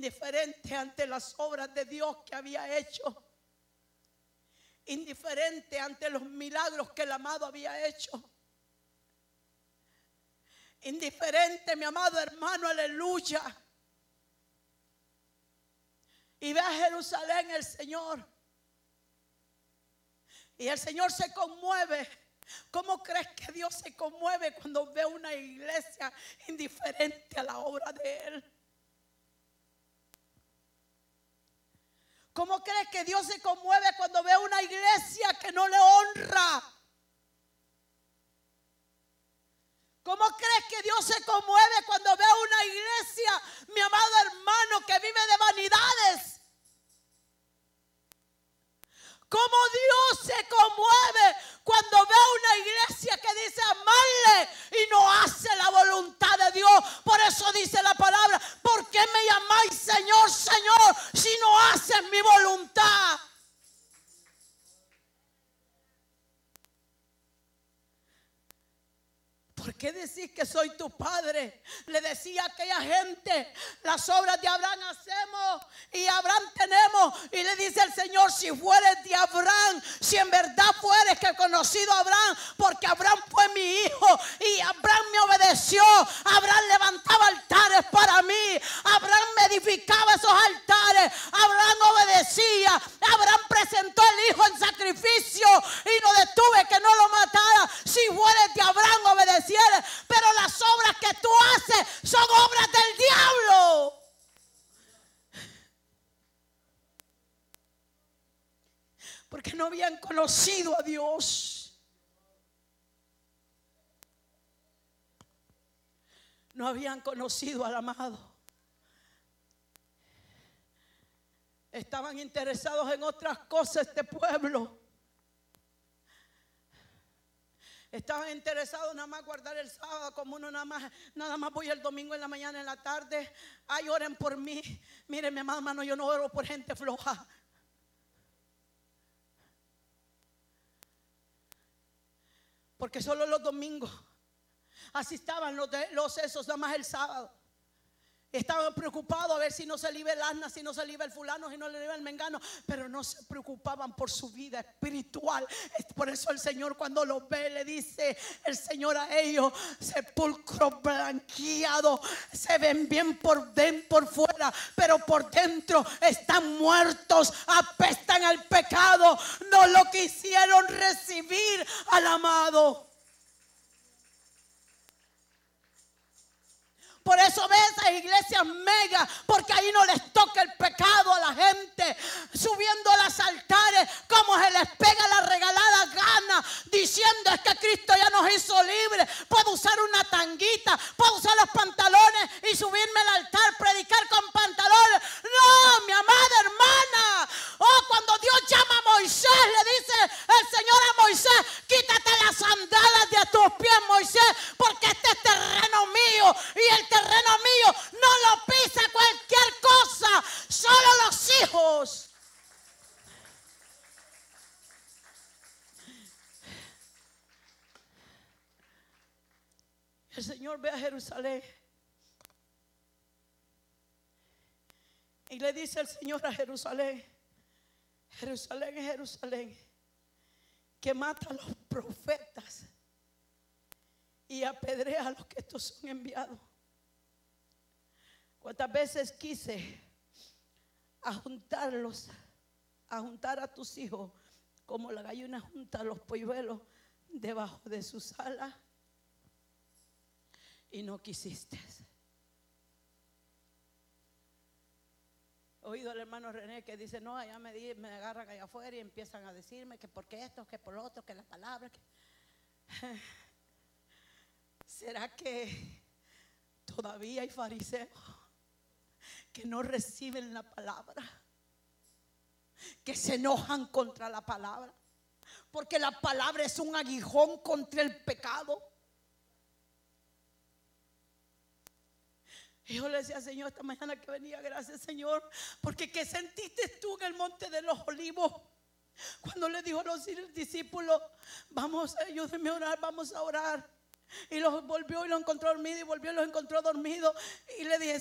indiferente ante las obras de Dios que había hecho, indiferente ante los milagros que el amado había hecho, indiferente, mi amado hermano, aleluya. Y ve a Jerusalén el Señor, y el Señor se conmueve. ¿Cómo crees que Dios se conmueve cuando ve una iglesia indiferente a la obra de Él? ¿Cómo crees que Dios se conmueve cuando ve una iglesia que no le honra? ¿Cómo crees que Dios se conmueve cuando ve una iglesia, mi amado hermano, que vive de vanidades? ¿Cómo Dios se conmueve cuando ve una iglesia que dice amarle y no hace la voluntad de Dios? Por eso dice la palabra: ¿por qué me llamáis Señor, Señor, si no haces mi voluntad? ¿Por qué decís que soy tu padre? Le decía a aquella gente: las obras de Abraham hacemos y Abraham tenemos. Y le dice el Señor: si fueres de Abraham, si en verdad fueres que he conocido a Abraham, porque Abraham fue mi hijo y Abraham me obedeció. Abraham levantaba altares para mí, Abraham me edificaba esos altares, Abraham obedecía, Abraham presentó el hijo en sacrificio y no detuve que no lo matara. Si fueres de Abraham, obedecía. Pero las obras que tú haces son obras del diablo. Porque no habían conocido a Dios. No habían conocido al amado. Estaban interesados en otras cosas este pueblo. Estaban interesados nada más guardar el sábado, como uno nada más voy el domingo en la mañana, en la tarde. Ay, oren por mí. Miren, mi amado hermano, yo no oro por gente floja. Porque solo los domingos. Así estaban los esos, nada más el sábado. Estaban preocupados a ver si no se libra el asna, si no se libra el fulano, si no se libra el mengano. Pero no se preocupaban por su vida espiritual. Por eso el Señor, cuando los ve, le dice el Señor a ellos: sepulcro blanqueado. Se ven bien por dentro, por fuera, pero por dentro están muertos, apestan al pecado. No lo quisieron recibir al amado. Por eso ves esas iglesias mega, porque ahí no les toca el pecado a la gente, subiendo a los altares como se les pega la regalada gana, diciendo: es que Cristo ya nos hizo libres, puedo usar una tanguita, puedo usar los pantalones y subirme al altar, predicar con pantalones. No, mi amada hermana. Oh, cuando Dios llama a Moisés, le dice el Señor a Moisés: quítate las sandalas de tus pies, Moisés, porque este es terreno mío, y el terreno mío no lo pisa cualquier cosa, solo los hijos. El Señor ve a Jerusalén y le dice el Señor a Jerusalén: Jerusalén es Jerusalén, que mata a los profetas y apedrea a los que estos son enviados. ¿Cuántas veces quise juntarlos, a juntar a tus hijos como la gallina junta a los polluelos debajo de sus alas? Y no quisiste. He oído al hermano René que dice: no, allá me agarran allá afuera y empiezan a decirme que por qué esto, que por lo otro, que la palabra que... ¿Será que todavía hay fariseos que no reciben la palabra, que se enojan contra la palabra? Porque la palabra es un aguijón contra el pecado. Y yo le decía: Señor, esta mañana que venía, gracias, Señor, porque ¿qué sentiste tú en el monte de los olivos? Cuando le dijo a los discípulos: vamos, ayúdenme a orar, vamos a orar. Y los volvió y los encontró dormidos, y volvió y los encontró dormidos. Y le dije: